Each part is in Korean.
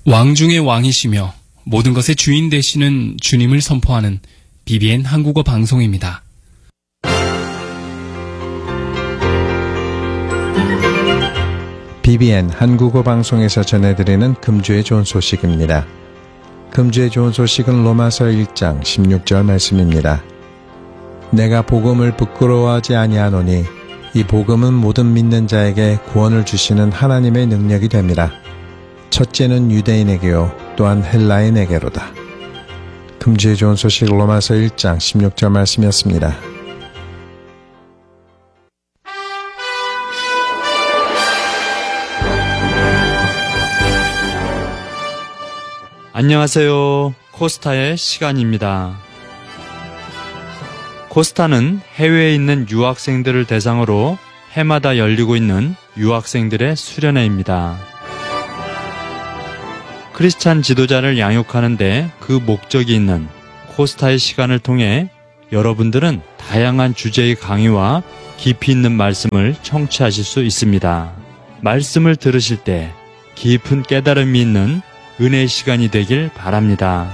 왕 중의 왕이시며 모든 것의 주인 되시는 주님을 선포하는 BBN 한국어 방송입니다. BBN 한국어 방송에서 전해드리는 금주의 좋은 소식입니다. 금주의 좋은 소식은 로마서 1장 16절 말씀입니다. 내가 복음을 부끄러워하지 아니하노니 이 복음은 모든 믿는 자에게 구원을 주시는 하나님의 능력이 됩니다. 첫째는 유대인에게요 또한 헬라인에게로다. 금주의 좋은 소식 로마서 1장 16절 말씀이었습니다. 안녕하세요. 코스타의 시간입니다. 코스타는 해외에 있는 유학생들을 대상으로 해마다 열리고 있는 유학생들의 수련회입니다. 크리스찬 지도자를 양육하는데 그 목적이 있는 코스타의 시간을 통해 여러분들은 다양한 주제의 강의와 깊이 있는 말씀을 청취하실 수 있습니다. 말씀을 들으실 때 깊은 깨달음이 있는 은혜의 시간이 되길 바랍니다.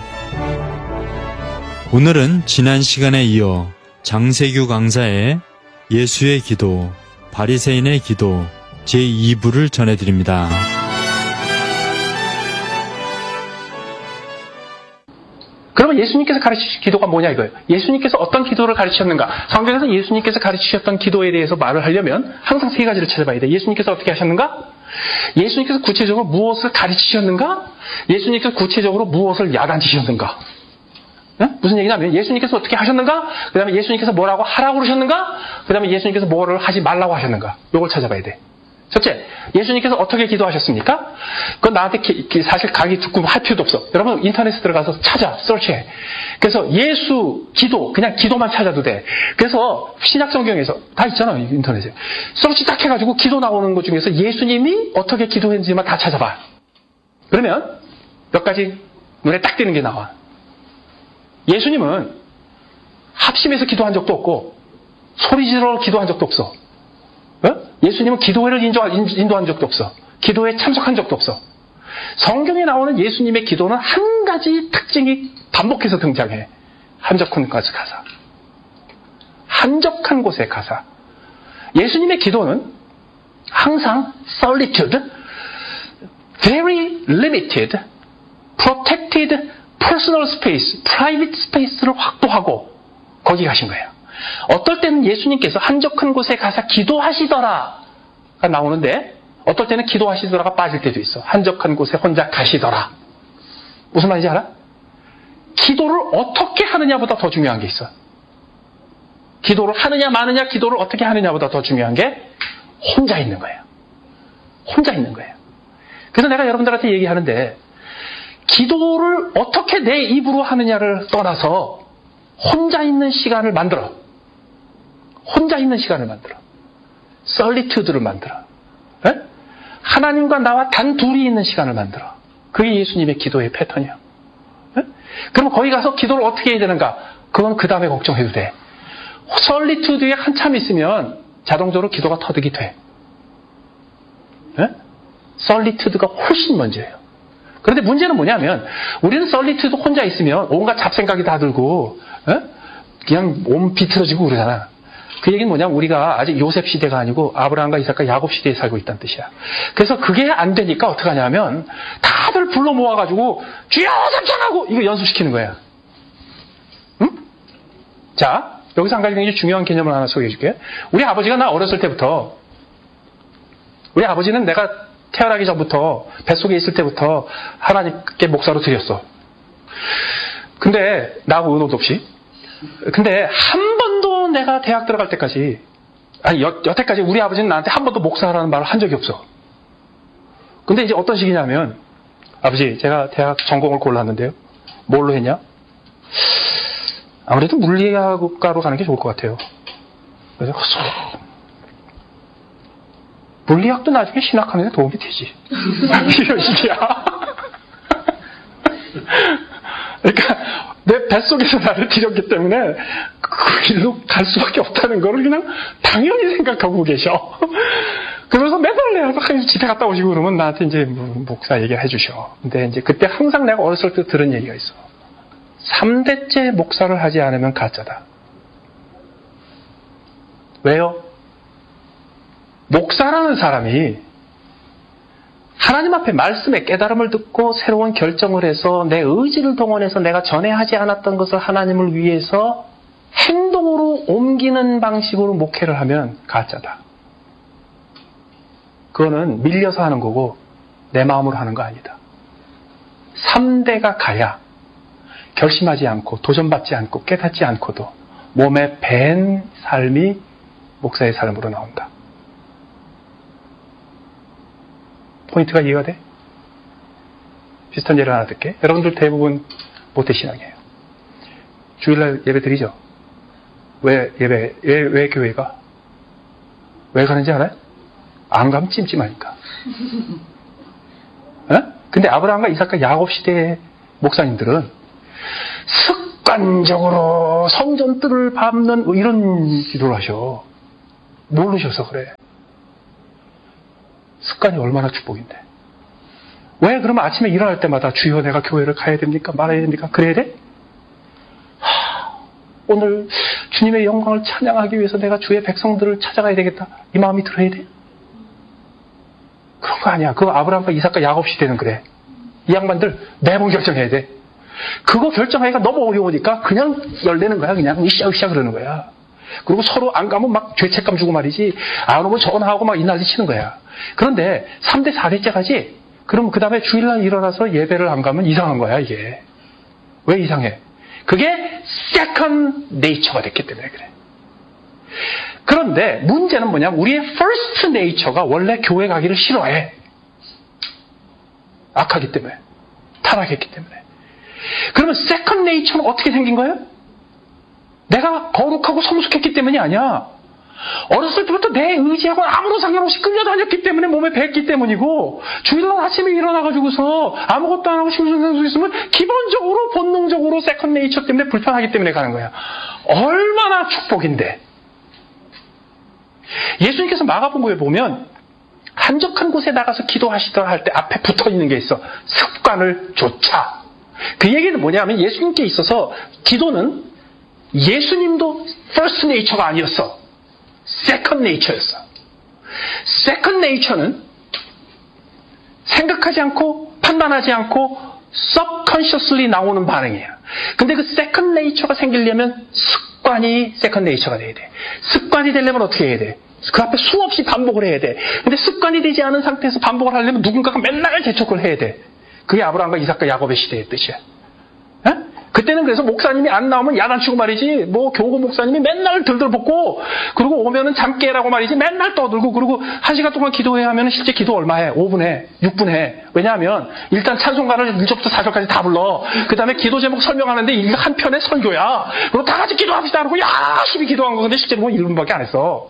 오늘은 지난 시간에 이어 장세규 강사의 예수의 기도, 바리새인의 기도 제2부를 전해드립니다. 그러면 예수님께서 가르치신 기도가 뭐냐 이거예요. 예수님께서 어떤 기도를 가르치셨는가. 성경에서 예수님께서 가르치셨던 기도에 대해서 말을 하려면 항상 세 가지를 찾아봐야 돼. 예수님께서 어떻게 하셨는가? 예수님께서 구체적으로 무엇을 가르치셨는가? 예수님께서 구체적으로 무엇을 야단치셨는가? 네? 무슨 얘기냐면 예수님께서 어떻게 하셨는가? 그 다음에 예수님께서 뭐라고 하라고 그러셨는가? 그 다음에 예수님께서 뭐를 하지 말라고 하셨는가? 이걸 찾아봐야 돼. 첫째, 예수님께서 어떻게 기도하셨습니까? 그건 나한테 사실 강의 듣고 할 필요도 없어. 여러분 인터넷에 들어가서 찾아, 서치해. 그래서 예수 기도, 그냥 기도만 찾아도 돼. 그래서 신약 성경에서 다 있잖아, 인터넷에. 서치 딱 해가지고 기도 나오는 것 중에서 예수님이 어떻게 기도했는지만 다 찾아봐. 그러면 몇 가지 눈에 딱 띄는 게 나와. 예수님은 합심해서 기도한 적도 없고 소리 지르러 기도한 적도 없어. 예수님은 기도회를 인도한 적도 없어. 기도에 참석한 적도 없어. 성경에 나오는 예수님의 기도는 한 가지 특징이 반복해서 등장해. 한적한 곳에 가사. 한적한 곳에 가사. 예수님의 기도는 항상 solitude, very limited, protected personal space, private space를 확보하고 거기 가신 거예요. 어떨 때는 예수님께서 한적한 곳에 가서 기도하시더라가 나오는데 어떨 때는 기도하시더라가 빠질 때도 있어. 한적한 곳에 혼자 가시더라. 무슨 말인지 알아? 기도를 어떻게 하느냐보다 더 중요한 게 있어. 기도를 하느냐 마느냐, 기도를 어떻게 하느냐보다 더 중요한 게 혼자 있는 거예요. 혼자 있는 거예요. 그래서 내가 여러분들한테 얘기하는데 기도를 어떻게 내 입으로 하느냐를 떠나서 혼자 있는 시간을 만들어. 혼자 있는 시간을 만들어. solitude를 만들어. 에? 하나님과 나와 단 둘이 있는 시간을 만들어. 그게 예수님의 기도의 패턴이야. 에? 그럼 거기 가서 기도를 어떻게 해야 되는가? 그건 그 다음에 걱정해도 돼. solitude에 한참 있으면 자동적으로 기도가 터득이 돼. 에? solitude가 훨씬 먼저예요. 그런데 문제는 뭐냐면 우리는 solitude 혼자 있으면 온갖 잡생각이 다 들고 그냥 몸 비틀어지고 그러잖아. 그 얘기는 뭐냐면 우리가 아직 요셉 시대가 아니고 아브라함과 이삭과 야곱 시대에 살고 있다는 뜻이야. 그래서 그게 안 되니까 어떻게 하냐면 다들 불러 모아가지고 주여 삼창하고 이거 연습시키는 거야. 응? 자, 여기서 한 가지 굉장히 중요한 개념을 하나 소개해 줄게. 우리 아버지가 나 어렸을 때부터, 우리 아버지는 내가 태어나기 전부터 뱃속에 있을 때부터 하나님께 목사로 드렸어. 근데 나하고 의논도 없이. 근데 한 번도 내가 대학 들어갈 때까지, 아니 여태까지 우리 아버지는 나한테 한 번도 목사라는 말을 한 적이 없어. 근데 이제 어떤 식이냐면, 아버지 제가 대학 전공을 골랐는데요, 뭘로 했냐? 아무래도 물리학과로 가는 게 좋을 것 같아요. 그래서 물리학도 나중에 신학하는 데 도움이 되지. 이런 식이야. 그러니까 내 뱃속에서 나를 들였기 때문에 그 길로 갈 수밖에 없다는 걸 그냥 당연히 생각하고 계셔. 그러면서 그래서 맨날 내가 집에 갔다 오시고 그러면 나한테 이제 목사 얘기를 해주셔. 근데 이제 그때 항상 내가 어렸을 때 들은 얘기가 있어. 3대째 목사를 하지 않으면 가짜다. 왜요? 목사라는 사람이 하나님 앞에 말씀의 깨달음을 듣고 새로운 결정을 해서 내 의지를 동원해서 내가 전에 하지 않았던 것을 하나님을 위해서 행동으로 옮기는 방식으로 목회를 하면 가짜다. 그거는 밀려서 하는 거고 내 마음으로 하는 거 아니다. 3대가 가야 결심하지 않고 도전받지 않고 깨닫지 않고도 몸에 밴 삶이 목사의 삶으로 나온다. 포인트가 이해가 돼? 비슷한 예를 하나 들게. 여러분들 대부분 모태신앙이에요. 주일날 예배 드리죠? 왜 교회가? 왜 가는지 알아요? 안 가면 찜찜하니까. 근데 아브라함과 이삭과 야곱 시대의 목사님들은 습관적으로 성전뜰을 밟는 이런 기도를 하셔. 모르셔서 그래. 습관이 얼마나 축복인데. 왜 그러면 아침에 일어날 때마다 주여 내가 교회를 가야 됩니까? 말아야 됩니까? 그래야 돼? 오늘 주님의 영광을 찬양하기 위해서 내가 주의 백성들을 찾아가야 되겠다. 이 마음이 들어야 돼? 그런 거 아니야. 그거 아브라함과 이삭과 야곱 시대는 그래. 이 양반들 매번 결정해야 돼. 그거 결정하기가 너무 어려우니까 그냥 열내는 거야. 그냥 으쌰으쌰 그러는 거야. 그리고 서로 안 가면 막 죄책감 주고 말이지. 안 오면 전화하고 막 이난리 치는 거야. 그런데 3대 4대째 가지? 그럼 그 다음에 주일날 일어나서 예배를 안 가면 이상한 거야, 이게. 왜 이상해? 그게 second nature가 됐기 때문에 그래. 그런데 문제는 뭐냐면 우리의 first nature가 원래 교회 가기를 싫어해. 악하기 때문에. 타락했기 때문에. 그러면 second nature는 어떻게 생긴 거예요? 내가 거룩하고 성숙했기 때문이 아니야. 어렸을 때부터 내 의지하고 아무런 상관없이 끌려다녔기 때문에 몸에 뱄기 때문이고 주일날 아침에 일어나가지고서 아무것도 안 하고 심심해서 있으면 기본적으로 본능적으로 세컨 네이처 때문에 불편하기 때문에 가는 거야. 얼마나 축복인데. 예수님께서 마가복음에 보면 한적한 곳에 나가서 기도하시더라 할 때 앞에 붙어있는 게 있어. 습관을 좇아. 그 얘기는 뭐냐면 예수님께 있어서 기도는 예수님도 first nature가 아니었어. second nature였어. second nature는 생각하지 않고 판단하지 않고 subconsciously 나오는 반응이야. 근데 그 second nature가 생기려면 습관이 second nature가 돼야 돼. 습관이 되려면 어떻게 해야 돼? 그 앞에 수없이 반복을 해야 돼. 근데 습관이 되지 않은 상태에서 반복을 하려면 누군가가 맨날 재촉을 해야 돼. 그게 아브라함과 이삭과 야곱의 시대의 뜻이야. 그때는 그래서 목사님이 안 나오면 야단치고 말이지, 뭐 교구 목사님이 맨날 들들볶고, 그리고 오면은 잠 깨라고 말이지, 맨날 떠들고, 그리고 1시간 동안 기도해야 하면 실제 기도 얼마 해? 5분 해? 6분 해? 왜냐하면 일단 찬송가를 1절부터 4절까지 다 불러. 그 다음에 기도 제목 설명하는데 이거 한 편의 설교야. 그리고 다 같이 기도합시다 하고 열심히 기도한 거. 근데 실제로 뭐 1분밖에 안 했어.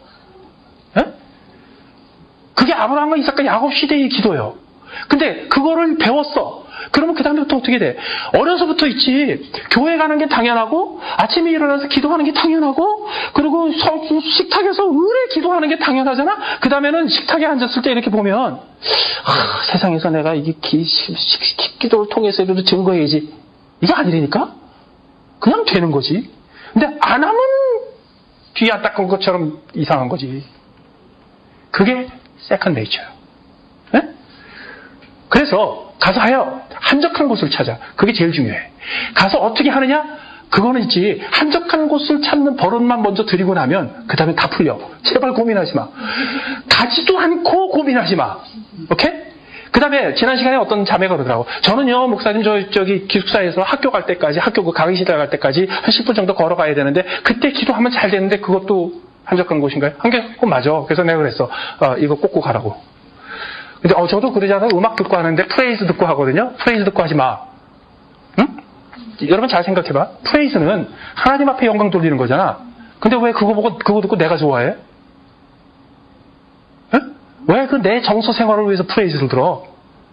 그게 아브라함과 이삭과 야곱 시대의 기도예요. 근데 그거를 배웠어. 그러면 그 다음부터 어떻게 돼? 어려서부터 있지. 교회 가는 게 당연하고, 아침에 일어나서 기도하는 게 당연하고, 그리고 식탁에서 의뢰 기도하는 게 당연하잖아? 그 다음에는 식탁에 앉았을 때 이렇게 보면, 세상에서 내가 이게 기도를 통해서라도 증거해야지. 이게 아니라니까? 그냥 되는 거지. 근데 안 하면 뒤에 안 닦은 것처럼 이상한 거지. 그게 세컨드 네이처야. 네? 그래서 가서 하여 한적한 곳을 찾아. 그게 제일 중요해. 가서 어떻게 하느냐? 그거는 있지. 한적한 곳을 찾는 버릇만 먼저 드리고 나면 그 다음에 다 풀려. 제발 고민하지 마. 가지도 않고 고민하지 마. 오케이? 그 다음에 지난 시간에 어떤 자매가 그러더라고. 저는요 목사님 저기 기숙사에서 학교 갈 때까지, 학교 그 강의실에 갈 때까지 한 10분 정도 걸어가야 되는데 그때 기도하면 잘 되는데 그것도 한적한 곳인가요? 한 개? 맞아. 그래서 내가 그랬어. 이거 꼭꼭 가라고. 근데 저도 그러잖아요. 음악 듣고 하는데 프레이즈 듣고 하거든요. 프레이즈 듣고 하지 마. 응? 여러분 잘 생각해봐. 프레이즈는 하나님 앞에 영광 돌리는 거잖아. 근데 왜 그거 듣고 내가 좋아해? 응? 왜 그 내 정서 생활을 위해서 프레이즈를 들어?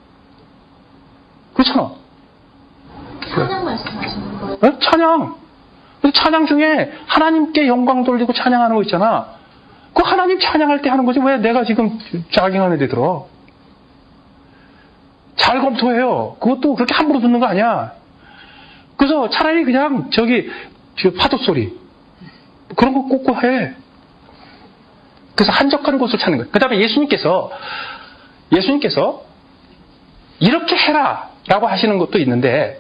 그렇잖아. 찬양 말씀하시는 거예요? 응? 찬양. 찬양 중에 하나님께 영광 돌리고 찬양하는 거 있잖아. 그 하나님 찬양할 때 하는 거지 왜 내가 지금 자깅하는 데 들어? 잘 검토해요. 그것도 그렇게 함부로 듣는 거 아니야. 그래서 차라리 그냥 저기 파도 소리 그런 거 꽂고 해. 그래서 한적한 곳을 찾는 거예요. 그 다음에 예수님께서 이렇게 해라라고 하시는 것도 있는데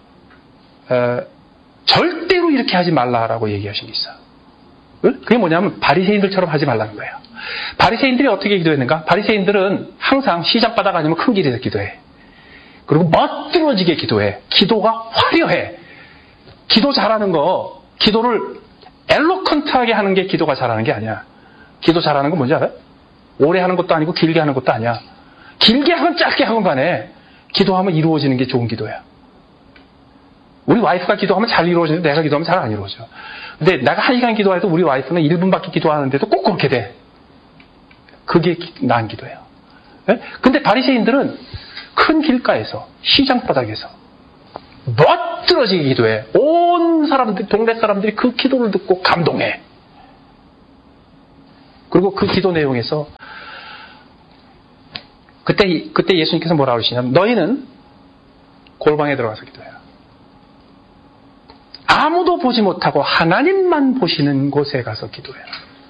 절대로 이렇게 하지 말라라고 얘기하신 게 있어요. 그게 뭐냐면 바리새인들처럼 하지 말라는 거예요. 바리새인들이 어떻게 기도했는가? 바리새인들은 항상 시장 바닥 아니면 큰 길에서 기도해. 그리고 멋들어지게 기도해. 기도가 화려해. 기도 잘하는 거, 기도를 엘로컨트하게 하는 게 기도가 잘하는 게 아니야. 기도 잘하는 건 뭔지 알아요? 오래 하는 것도 아니고 길게 하는 것도 아니야. 길게 하건 짧게 하건 간에 기도하면 이루어지는 게 좋은 기도야. 우리 와이프가 기도하면 잘 이루어지는데 내가 기도하면 잘 안 이루어져. 근데 내가 1시간 기도해도 우리 와이프는 1분밖에 기도하는데도 꼭 그렇게 돼. 그게 나은 기도예요. 네? 근데 바리새인들은 큰 길가에서 시장 바닥에서 멋들어지게 기도해. 온 사람들, 동네 사람들이 그 기도를 듣고 감동해. 그리고 그 기도 내용에서 그때 예수님께서 뭐라고 그러시냐면 너희는 골방에 들어가서 기도해라. 아무도 보지 못하고 하나님만 보시는 곳에 가서 기도해라.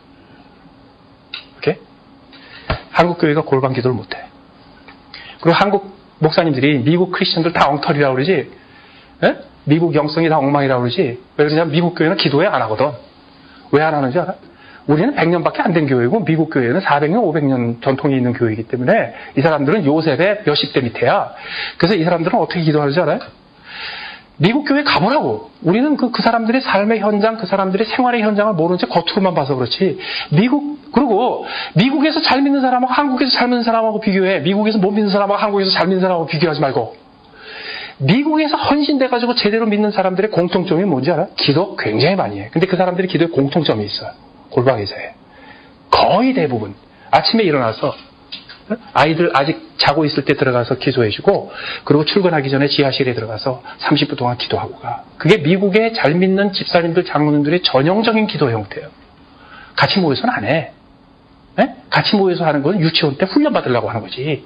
오케이? 한국 교회가 골방 기도를 못해. 그리고 한국 목사님들이 미국 크리스천들 다 엉터리라고 그러지, 에? 미국 영성이 다 엉망이라고 그러지. 왜 그러냐면 미국 교회는 기도회 안 하거든. 왜 안 하는지 알아? 우리는 100년밖에 안 된 교회고 미국 교회는 400년, 500년 전통이 있는 교회이기 때문에 이 사람들은 요셉의 몇십 대 밑에야. 그래서 이 사람들은 어떻게 기도하는지 알아요? 미국 교회 가보라고. 우리는 그 사람들의 삶의 현장, 그 사람들의 생활의 현장을 모르는 채 겉으로만 봐서 그렇지. 그리고 미국에서 잘 믿는 사람하고 한국에서 잘 믿는 사람하고 비교해. 미국에서 못 믿는 사람하고 한국에서 잘 믿는 사람하고 비교하지 말고. 미국에서 헌신돼가지고 제대로 믿는 사람들의 공통점이 뭔지 알아? 기도 굉장히 많이 해. 근데 그 사람들이 기도에 공통점이 있어요. 골방에서 해. 거의 대부분. 아침에 일어나서 아이들 아직 자고 있을 때 들어가서 기도해주고, 그리고 출근하기 전에 지하실에 들어가서 30분 동안 기도하고 가. 그게 미국의 잘 믿는 집사님들, 장로님들의 전형적인 기도 형태예요. 같이 모여서는 안 해. 네? 같이 모여서 하는 건 유치원 때 훈련 받으려고 하는 거지.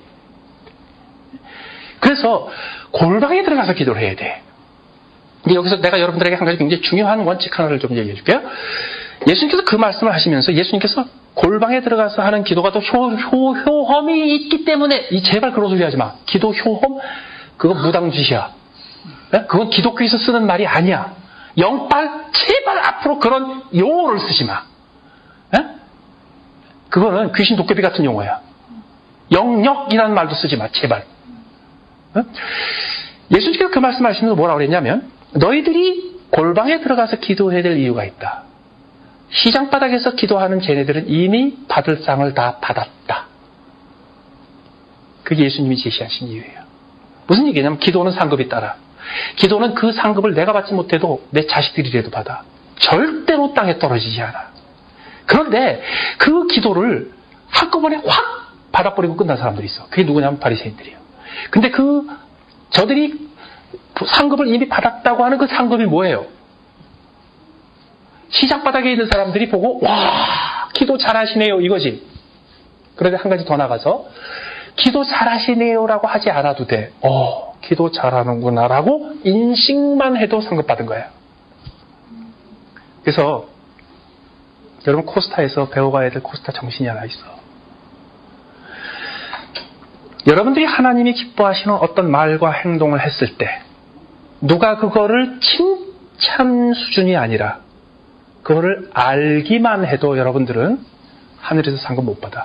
그래서 골방에 들어가서 기도를 해야 돼. 근데 여기서 내가 여러분들에게 한 가지 굉장히 중요한 원칙 하나를 좀 얘기해 줄게요. 예수님께서 그 말씀을 하시면서 예수님께서 골방에 들어가서 하는 기도가 또 효험이 있기 때문에, 제발 그런 소리 하지 마. 기도 효험? 그거 무당짓이야. 네? 그건 기독교에서 쓰는 말이 아니야. 제발 앞으로 그런 용어를 쓰지 마. 네? 그거는 귀신 도깨비 같은 용어야. 영역이라는 말도 쓰지 마, 제발. 네? 예수님께서 그 말씀을 하시면서 뭐라고 그랬냐면, 너희들이 골방에 들어가서 기도해야 될 이유가 있다. 시장바닥에서 기도하는 쟤네들은 이미 받을 상을 다 받았다. 그게 예수님이 제시하신 이유예요. 무슨 얘기냐면 기도는 상급이 따라. 기도는 그 상급을 내가 받지 못해도 내 자식들이라도 받아. 절대로 땅에 떨어지지 않아. 그런데 그 기도를 한꺼번에 확 받아버리고 끝난 사람들이 있어. 그게 누구냐면 바리새인들이에요. 근데 저들이 상급을 이미 받았다고 하는 그 상급이 뭐예요? 시장 바닥에 있는 사람들이 보고 와, 기도 잘하시네요 이거지. 그런데 한 가지 더 나가서 기도 잘하시네요라고 하지 않아도 돼. 기도 잘하는구나라고 인식만 해도 상급 받은 거야. 그래서 여러분 코스타에서 배워가야 될 코스타 정신이 하나 있어. 여러분들이 하나님이 기뻐하시는 어떤 말과 행동을 했을 때 누가 그거를 칭찬 수준이 아니라 그거를 알기만 해도 여러분들은 하늘에서 상급 못 받아.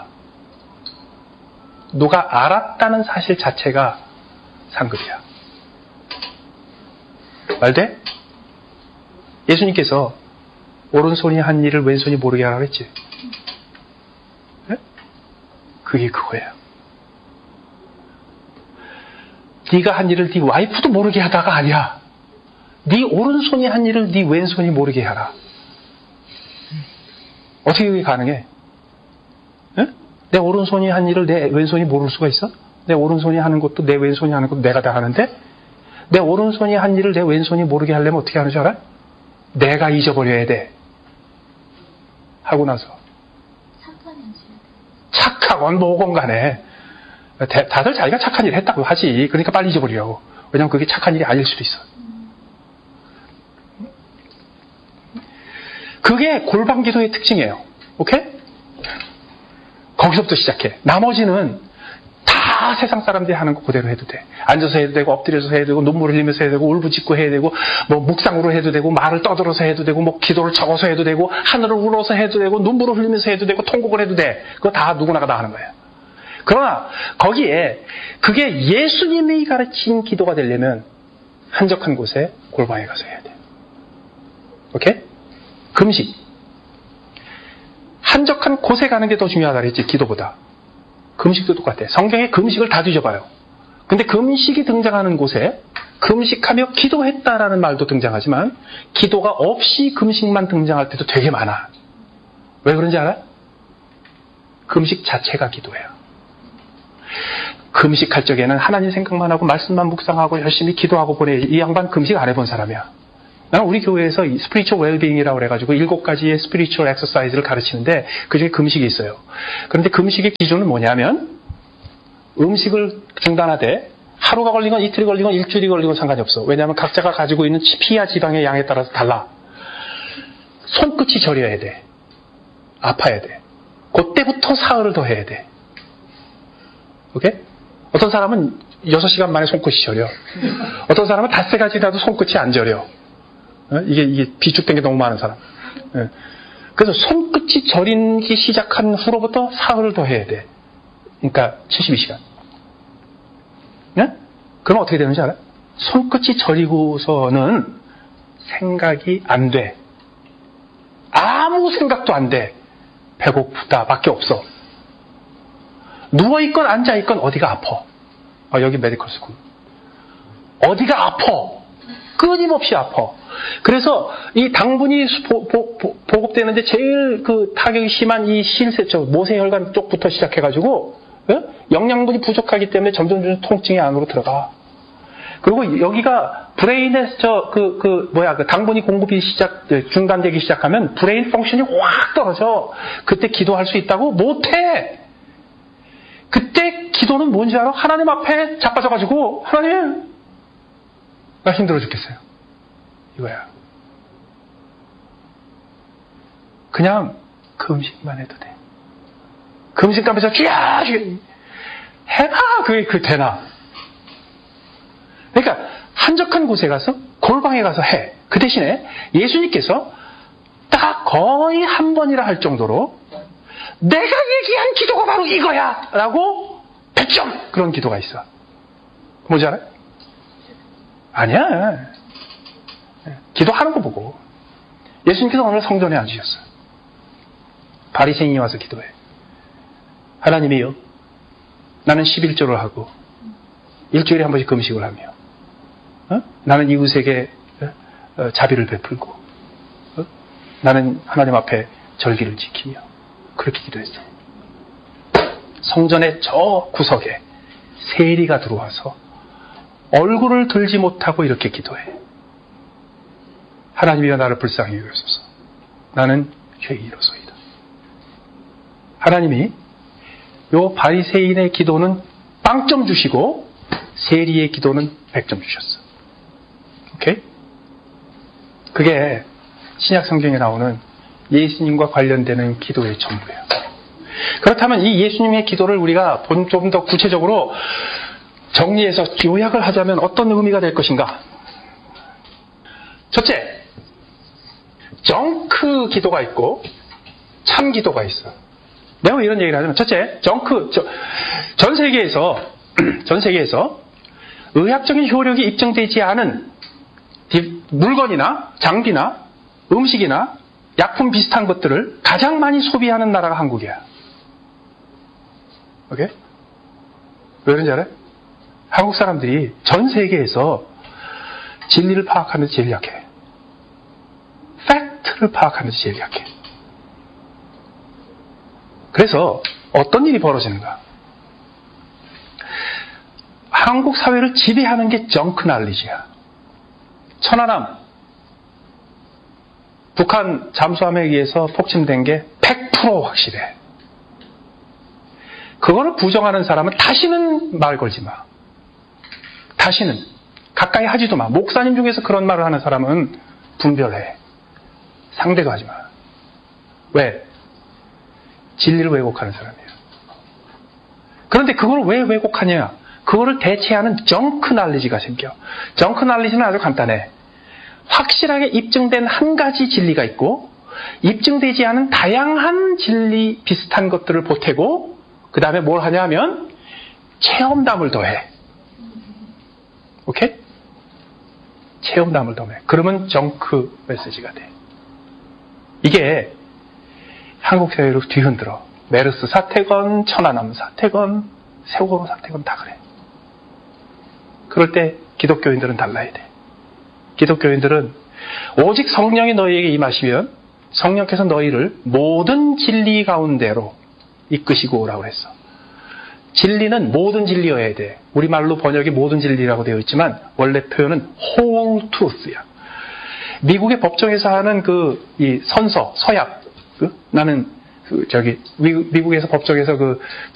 누가 알았다는 사실 자체가 상급이야. 말돼? 예수님께서 오른손이 한 일을 왼손이 모르게 하라고 했지. 네? 그게 그거예요. 네가 한 일을 네 와이프도 모르게 하다가 아니야. 네 오른손이 한 일을 네 왼손이 모르게 하라. 어떻게 그게 가능해? 네? 내 오른손이 한 일을 내 왼손이 모를 수가 있어? 내 오른손이 하는 것도 내 왼손이 하는 것도 내가 다 하는데 내 오른손이 한 일을 내 왼손이 모르게 하려면 어떻게 하는 줄 알아? 내가 잊어버려야 돼. 하고 나서 착하건 뭐건 간에 다들 자기가 착한 일을 했다고 하지. 그러니까 빨리 잊어버리려고. 왜냐면 그게 착한 일이 아닐 수도 있어. 그게 골방 기도의 특징이에요. 오케이? 거기서부터 시작해. 나머지는 다 세상 사람들이 하는 거 그대로 해도 돼. 앉아서 해도 되고, 엎드려서 해도 되고, 눈물을 흘리면서 해도 되고, 울부짖고 해야 되고, 뭐 묵상으로 해도 되고, 말을 떠들어서 해도 되고, 뭐 기도를 적어서 해도 되고, 하늘을 울어서 해도 되고, 눈물을 흘리면서 해도 되고, 통곡을 해도 돼. 그거 다 누구나가 다 하는 거예요. 그러나 거기에 그게 예수님이 가르친 기도가 되려면 한적한 곳에 골방에 가서 해야 돼. 오케이? 금식. 한적한 곳에 가는 게 더 중요하다 그랬지, 기도보다. 금식도 똑같아. 성경에 금식을 다 뒤져봐요. 근데 금식이 등장하는 곳에 금식하며 기도했다라는 말도 등장하지만 기도가 없이 금식만 등장할 때도 되게 많아. 왜 그런지 알아? 금식 자체가 기도예요. 금식할 적에는 하나님 생각만 하고 말씀만 묵상하고 열심히 기도하고 보내. 이 양반 금식 안 해본 사람이야. 나는 우리 교회에서 이 스피리추얼 웰빙이라고 그래가지고 7가지의 스피리추얼 엑서사이즈를 가르치는데 그중에 금식이 있어요. 그런데 금식의 기준은 뭐냐면 음식을 중단하되 하루가 걸리건 이틀이 걸리건 일주일이 걸리건 상관이 없어. 왜냐하면 각자가 가지고 있는 피와 지방의 양에 따라서 달라. 손끝이 저려야 돼. 아파야 돼. 그때부터 사흘을 더 해야 돼. 오케이? 어떤 사람은 6시간 만에 손끝이 저려. 어떤 사람은 닷새가 지나도 손끝이 안 저려. 이게 비축된 게 너무 많은 사람. 그래서 손끝이 저리기 시작한 후로부터 사흘을 더 해야 돼. 그러니까 72시간. 네? 그럼 어떻게 되는지 알아? 손끝이 저리고서는 생각이 안 돼. 아무 생각도 안 돼. 배고프다 밖에 없어. 누워있건 앉아있건 어디가 아파. 여기 메디컬 스쿨. 어디가 아파. 끊임없이 아파. 그래서 이 당분이 보급되는데 제일 그 타격이 심한 이 모세혈관 쪽부터 시작해가지고 영양분이 부족하기 때문에 점점 통증이 안으로 들어가. 그리고 여기가 브레인에 당분이 공급이 중단되기 시작하면 브레인 펑션이 확 떨어져. 그때 기도할 수 있다고? 못해. 그때 기도는 뭔지 알아? 하나님 앞에 자빠져가지고 하나님 나 힘들어 죽겠어요. 이거야. 그냥 금식만 해도 돼. 금식하면서 쥐야 해봐. 그게 되나? 그러니까 한적한 곳에 가서 골방에 가서 해. 그 대신에 예수님께서 딱 거의 한 번이라 할 정도로 내가 얘기한 기도가 바로 이거야 라고 100점 그런 기도가 있어. 뭔지 알아요? 아니야. 기도하는 거 보고. 예수님께서 오늘 성전에 앉으셨어요. 바리새인이 와서 기도해. 하나님이요, 나는 11조를 하고 일주일에 한 번씩 금식을 하며 나는 이웃에게 자비를 베풀고 나는 하나님 앞에 절기를 지키며 그렇게 기도했어. 성전의 저 구석에 세리가 들어와서 얼굴을 들지 못하고 이렇게 기도해. 하나님이여 나를 불쌍히 여기소서. 나는 죄인이로소이다. 하나님이 요 바리새인의 기도는 빵점 주시고 세리의 기도는 100점 주셨어. 오케이? 그게 신약 성경에 나오는 예수님과 관련되는 기도의 전부예요. 그렇다면 이 예수님의 기도를 우리가 좀 더 구체적으로 정리해서 요약을 하자면 어떤 의미가 될 것인가? 첫째, 정크 기도가 있고 참 기도가 있어. 내가 이런 얘기를 하자면 첫째, 전 세계에서 의학적인 효력이 입증되지 않은 물건이나 장비나 음식이나 약품 비슷한 것들을 가장 많이 소비하는 나라가 한국이야. 오케이? 왜 그런지 알아요? 한국 사람들이 전 세계에서 진리를 파악하는 데 제일 약해. 팩트를 파악하는 데 제일 약해. 그래서 어떤 일이 벌어지는가? 한국 사회를 지배하는 게 정크 날리지야. 천안함, 북한 잠수함에 의해서 폭침된 게 100% 확실해. 그거를 부정하는 사람은 다시는 말 걸지 마. 다시는 가까이 하지도 마. 목사님 중에서 그런 말을 하는 사람은 분별해. 상대도 하지 마. 왜? 진리를 왜곡하는 사람이에요. 그런데 그걸 왜 왜곡하냐? 그거를 대체하는 정크 날리지가 생겨. 정크 날리지는 아주 간단해. 확실하게 입증된 한 가지 진리가 있고 입증되지 않은 다양한 진리 비슷한 것들을 보태고 그 다음에 뭘 하냐면 체험담을 더해. 오케이? 체험담을 더해. 그러면 정크 메시지가 돼. 이게 한국 사회를 뒤흔들어. 메르스 사태건 천안함 사태건 세월호 사태건 다 그래. 그럴 때 기독교인들은 달라야 돼. 기독교인들은 오직 성령이 너희에게 임하시면 성령께서 너희를 모든 진리 가운데로 이끄시고 오라고 했어. 진리는 모든 진리여야 돼. 우리말로 번역이 모든 진리라고 되어 있지만 원래 표현은 whole truth야. 미국의 법정에서 하는 이 선서, 서약, 나는 미국에서 법정에서